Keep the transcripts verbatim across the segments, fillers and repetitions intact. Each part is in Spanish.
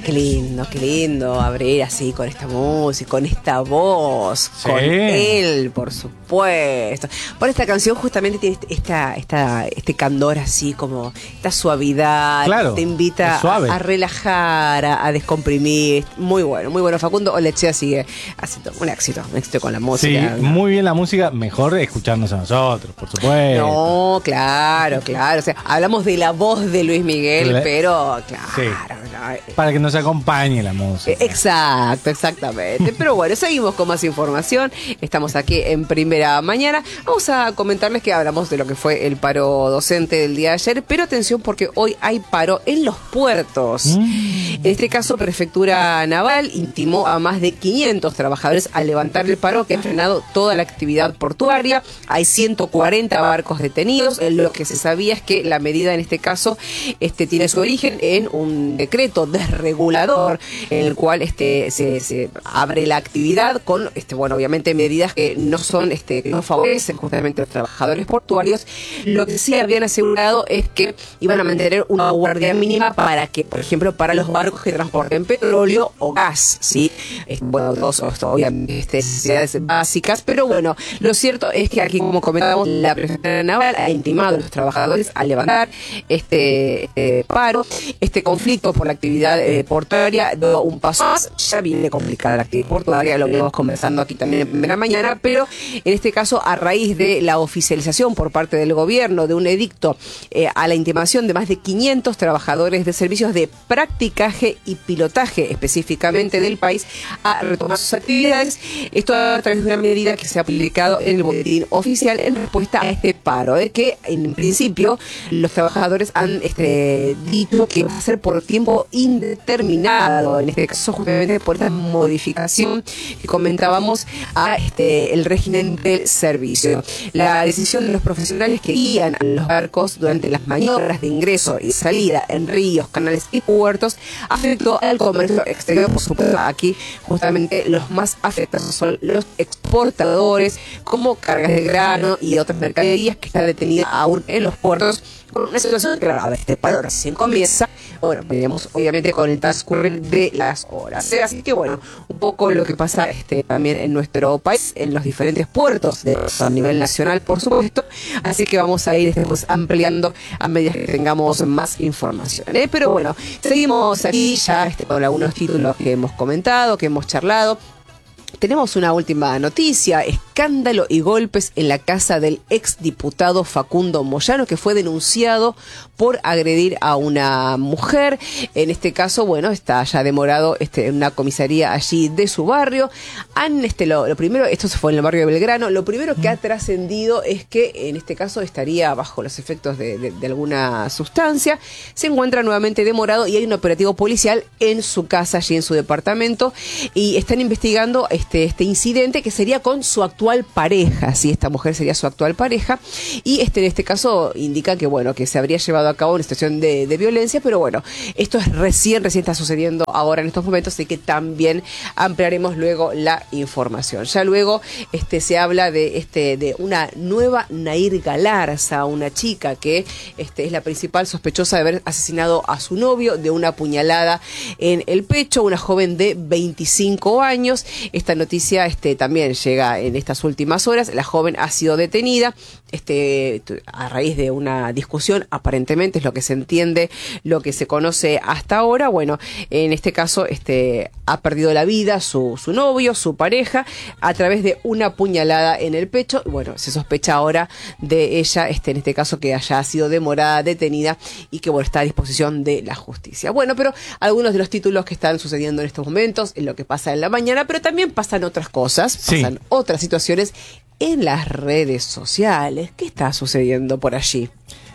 qué lindo, qué lindo abrir así con esta música, con esta voz, sí. Con él, por supuesto. Por esta canción justamente tiene esta, esta, este candor así como esta suavidad, claro, te invita a, a relajar, a, a descomprimir. Muy bueno, muy bueno. Facundo Olechea sigue haciendo un éxito, un éxito con la música. Sí, muy bien la música, mejor escucharnos a nosotros, por supuesto. No, claro, claro. O sea, hablamos de la voz de Luis Miguel, la... pero claro. Sí. Para que nos acompañe la música. Exacto, exactamente. Pero bueno, seguimos con más información. Estamos aquí en Primera Mañana. Vamos a comentarles que hablamos de lo que fue el paro docente del día de ayer, pero atención porque hoy hay paro en los puertos. Mm. En este caso, Prefectura Naval intimó a más de quinientos trabajadores a levantar el paro que ha frenado toda la actividad portuaria. Hay ciento cuarenta barcos detenidos. Lo que se sabía es que la medida en este caso este, tiene su origen en un decreto desregulador en el cual este se, se abre la actividad con este bueno obviamente medidas que no son este que no favorecen justamente a los trabajadores portuarios. Lo que sí habían asegurado es que iban a mantener una guardia mínima para que, por ejemplo, para los barcos que transporten petróleo o gas, sí, este, bueno, dos obviamente este, necesidades básicas, pero bueno, lo cierto es que aquí, como comentábamos, la Prefectura Naval ha intimado a los trabajadores a levantar este, este paro, este conflicto por la actividad eh, portuaria dio un paso más. Ya viene complicada la actividad portuaria, lo vemos conversando aquí también en Primera Mañana, pero en este caso a raíz de la oficialización por parte del gobierno de un edicto eh, a la intimación de más de quinientos trabajadores de servicios de practicaje y pilotaje específicamente del país a retomar sus actividades. Esto a través de una medida que se ha publicado en el boletín oficial en respuesta a este paro, de que en principio los trabajadores han este, dicho que va a ser por tiempo indeterminado, en este caso justamente por esta modificación que comentábamos a este el régimen del servicio. La decisión de los profesionales que guían a los barcos durante las maniobras de ingreso y salida en ríos, canales y puertos afectó al comercio exterior. Por supuesto, aquí justamente los más afectados son los exportadores, como cargas de grano y de otras mercaderías que están detenidas aún en los puertos, con una situación que, claro, a ver, este paro recién comienza, bueno, veremos obviamente con el transcurrir de las horas. Así que bueno, un poco lo que pasa este también en nuestro país, en los diferentes puertos de, a nivel nacional, por supuesto. Así que vamos a ir después ampliando a medida que tengamos más información, ¿eh? Pero bueno, seguimos aquí ya este, con algunos títulos que hemos comentado, que hemos charlado. Tenemos una última noticia: escándalo y golpes en la casa del exdiputado Facundo Moyano, que fue denunciado por agredir a una mujer. En este caso, bueno, está ya demorado este, en una comisaría allí de su barrio. Han, este, lo, lo primero, esto se fue en el barrio de Belgrano, lo primero que ha trascendido es que en este caso estaría bajo los efectos de, de, de alguna sustancia. Se encuentra nuevamente demorado y hay un operativo policial en su casa, allí en su departamento, y están investigando Este, este incidente que sería con su actual pareja, si esta mujer sería su actual pareja, y este en este caso indica que bueno, que se habría llevado a cabo una situación de, de violencia, pero bueno, esto es recién, recién está sucediendo ahora en estos momentos, así que también ampliaremos luego la información. Ya luego este se habla de este de una nueva Nair Galarza, una chica que este es la principal sospechosa de haber asesinado a su novio de una puñalada en el pecho, una joven de veinticinco años. Esta noticia este, también llega en estas últimas horas. La joven ha sido detenida este, a raíz de una discusión, aparentemente es lo que se entiende, lo que se conoce hasta ahora. Bueno, en este caso este, ha perdido la vida su, su novio, su pareja, a través de una puñalada en el pecho. Bueno, se sospecha ahora de ella, este, en este caso que haya sido demorada, detenida y que bueno, está a disposición de la justicia. Bueno, pero algunos de los títulos que están sucediendo en estos momentos, en lo que pasa en la mañana, pero también pasan otras cosas, pasan sí. otras situaciones en las redes sociales. ¿Qué está sucediendo por allí?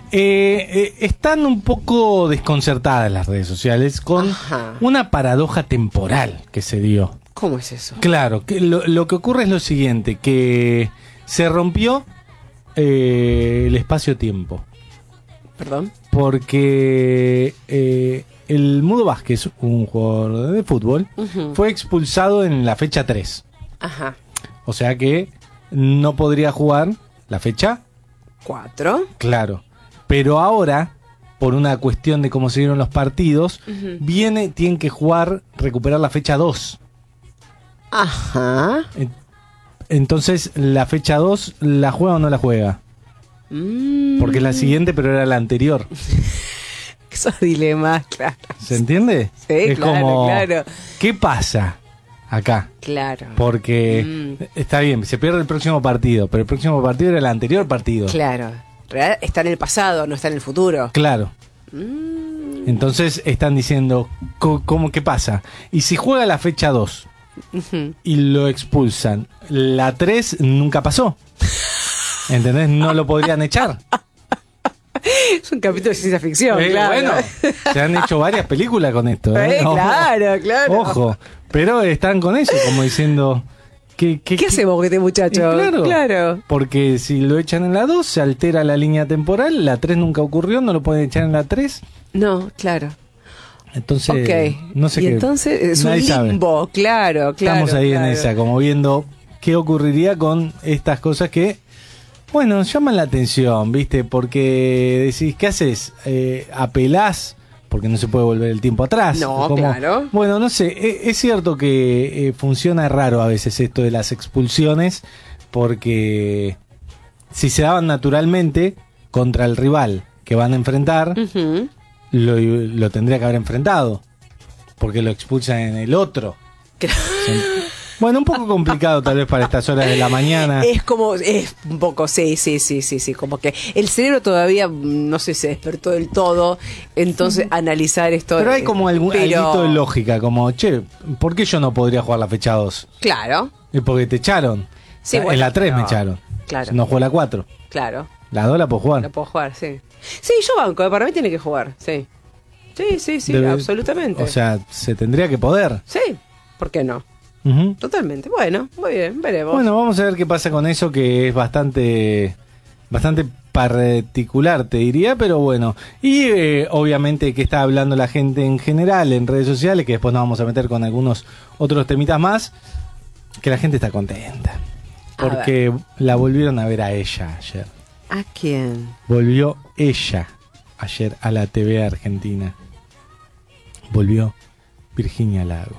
Eh, eh, están un poco desconcertadas las redes sociales con Ajá. una paradoja temporal que se dio. ¿Cómo es eso? Claro, que lo, lo que ocurre es lo siguiente, que se rompió eh, el espacio-tiempo. ¿Perdón? Porque eh, el Mudo Vázquez, un jugador de fútbol, uh-huh. fue expulsado en la fecha tres. Ajá. O sea que no podría jugar la fecha cuatro. Claro. Pero ahora por una cuestión de cómo se dieron los partidos, Uh-huh. viene, tienen que jugar, recuperar la fecha dos. Ajá. Entonces, la fecha dos, ¿la juega o no la juega? Mm. Porque es la siguiente, pero era la anterior. Esos dilemas, claro. ¿Se entiende? Sí, es claro, como, claro. ¿qué pasa acá? Claro. Porque Mm. está bien, se pierde el próximo partido, pero el próximo partido era el anterior partido. Claro. Real está en el pasado, no está en el futuro. Claro. Mm. Entonces están diciendo, co- ¿cómo qué pasa? Y si juega la fecha dos Uh-huh. y lo expulsan, la tres nunca pasó. ¿Entendés? No lo podrían echar. Es un capítulo de ciencia ficción, Eh, claro. Bueno, se han hecho varias películas con esto. ¿eh? Eh, Ojo. claro, claro. Ojo, pero están con eso, como diciendo... ¿Qué, qué, ¿Qué hacemos con este muchacho? Y claro, Claro. porque si lo echan en la dos, se altera la línea temporal, la tres nunca ocurrió, no lo pueden echar en la tres. No, claro. Entonces, Ok. no sé y qué. entonces es un nadie sabe. limbo, claro, claro. Estamos ahí claro. en esa, como viendo qué ocurriría con estas cosas que, bueno, llaman la atención, ¿viste? Porque decís, ¿qué haces? Eh, ¿Apelás? Porque no se puede volver el tiempo atrás. No, Como- claro. Bueno, no sé, e- es cierto que eh, funciona raro a veces esto de las expulsiones, porque si se daban naturalmente contra el rival que van a enfrentar, Ujú. lo, lo tendría que haber enfrentado, porque lo expulsan en el otro. Claro. Bueno, un poco complicado tal vez para estas horas de la mañana. Es como, es un poco, sí, sí, sí, sí, sí, como que el cerebro todavía, no sé, se despertó del todo, entonces analizar esto. Pero hay como algún pero- alguito de lógica, como, che, ¿por qué yo no podría jugar la fecha dos? Claro, Es porque te echaron. Sí, en bueno, la tres pero- me echaron. claro. No juego la cuatro. claro, La dos la puedo jugar. la puedo jugar, sí. Sí, yo banco, para mí tiene que jugar, sí. Sí, sí, sí, Debe- absolutamente. O sea, se tendría que poder. Sí, ¿por qué no? Ujú. Totalmente, bueno, muy bien, veremos. Bueno, vamos a ver qué pasa con eso, que es bastante bastante particular, te diría, pero bueno. Y eh, obviamente que está hablando la gente en general en redes sociales, que después nos vamos a meter con algunos otros temitas más, que la gente está contenta. A Porque la volvieron a ver a ella ayer. ¿A quién? Volvió ella ayer a la T V argentina. Volvió Virginia Lago.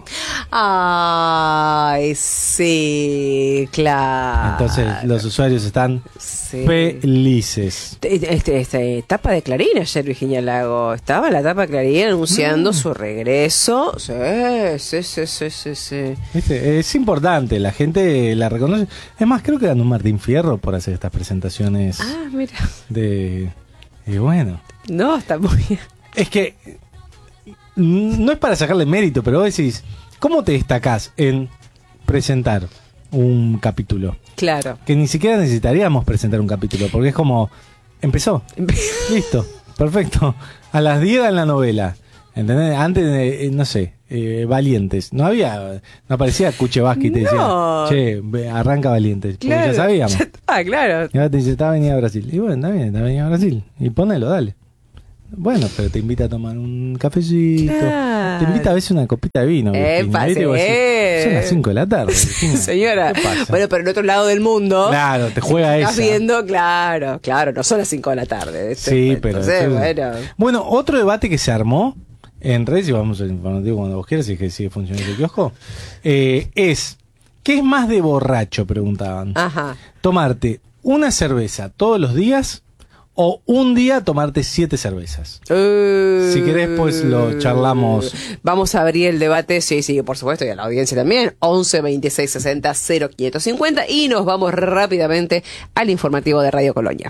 Ay, sí, claro. Entonces los usuarios están Sí. felices. Este, este, tapa de Clarín ayer Virginia Lago. Estaba en la tapa de Clarín anunciando su regreso. Sí, sí, sí, sí, sí, sí. ¿Viste? Es importante, la gente la reconoce. Es más, creo que dan un Martín Fierro por hacer estas presentaciones Ah, mira. de... Y bueno, No, está muy bien. es que mm, no es para sacarle mérito, pero vos decís, ¿cómo te destacás en presentar un capítulo? Claro. Que ni siquiera necesitaríamos presentar un capítulo, porque es como, empezó, listo, perfecto. A las diez en la novela, ¿entendés? Antes, de, eh, no sé, eh, Valientes. No había, no aparecía Cuche Vázquez y te No. decía, che, ve, arranca Valientes. Porque Claro. ya sabíamos. Ah, claro. Y ahora te dice, está venida a Brasil. Y bueno, está bien, está venida a Brasil. Y ponelo, dale. Bueno, pero te invita a tomar un cafecito. Claro. Te invita a veces una copita de vino. Eh, Virginia, ¿viste? Y vos decís, son las cinco de la tarde. Virginia. Señora, ¿Qué pasa? bueno, pero en otro lado del mundo. Claro, te juega Estás esa. viendo, claro, claro, no son las cinco de la tarde. ¿viste? Sí, pero... Entonces, entonces- bueno. Bueno, otro debate que se armó en redes, y vamos al informativo cuando vos quieras, si es que sigue funcionando el kiosco, eh, es, ¿qué es más de borracho? Preguntaban. Ajá. ¿Tomarte una cerveza todos los días o un día tomarte siete cervezas? Uh, Si querés, pues, lo charlamos. Vamos a abrir el debate, sí, sí, por supuesto, y a la audiencia también. once veintiséis sesenta cero quinientos cincuenta y nos vamos rápidamente al informativo de Radio Colonia.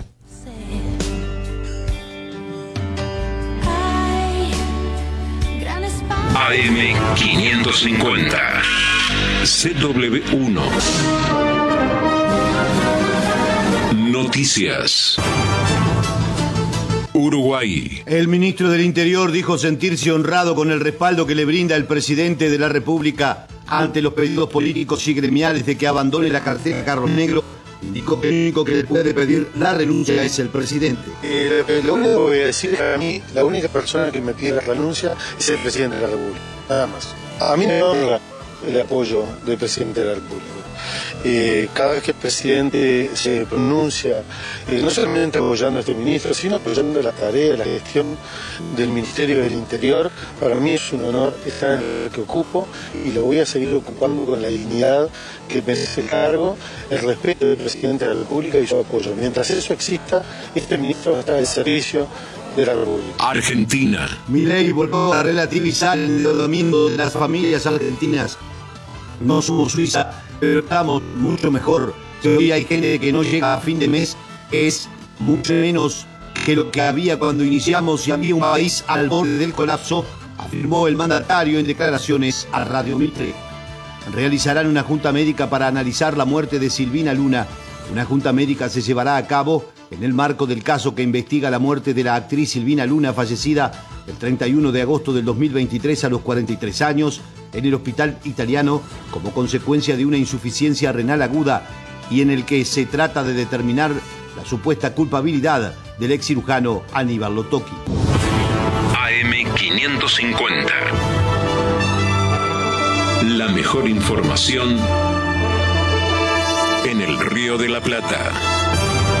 A M quinientos cincuenta C W uno Noticias. Uruguay. El ministro del Interior dijo sentirse honrado con el respaldo que le brinda el presidente de la República ante los pedidos políticos y gremiales de que abandone la cartera Carlos Negro. Indicó que el único que le puede pedir la renuncia es el presidente. Eh, lo, lo único que voy a decir es que a mí, la única persona que me pide la renuncia es el presidente de la República, nada más. A mí no, el apoyo del presidente de la República. Eh, cada vez que el presidente se pronuncia, eh, no solamente apoyando a este ministro, sino apoyando la tarea, la gestión del Ministerio del Interior, para mí es un honor estar en el que ocupo y lo voy a seguir ocupando con la dignidad que merece el cargo, el respeto del presidente de la República y su apoyo. Mientras eso exista, este ministro va a estar al servicio de la República. Argentina. Milei volvió a relativizar el domingo de las familias argentinas. No somos Suiza, pero estamos mucho mejor. Si hoy hay gente que no llega a fin de mes, es mucho menos que lo que había cuando iniciamos y había un país al borde del colapso, afirmó el mandatario en declaraciones a Radio Mitre. Realizarán una junta médica para analizar la muerte de Silvina Luna. Una junta médica se llevará a cabo en el marco del caso que investiga la muerte de la actriz Silvina Luna, fallecida el treinta y uno de agosto del dos mil veintitrés a los cuarenta y tres años en el hospital italiano como consecuencia de una insuficiencia renal aguda y en el que se trata de determinar la supuesta culpabilidad del ex cirujano Aníbal Lotocchi. A M quinientos cincuenta. La mejor información en el Río de la Plata.